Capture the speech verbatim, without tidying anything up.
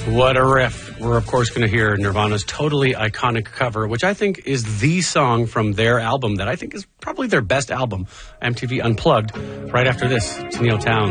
What a riff. We're, of course, going to hear Nirvana's totally iconic cover, which I think is the song from their album that I think is probably their best album, M T V Unplugged. Right after this, it's Neil Towns.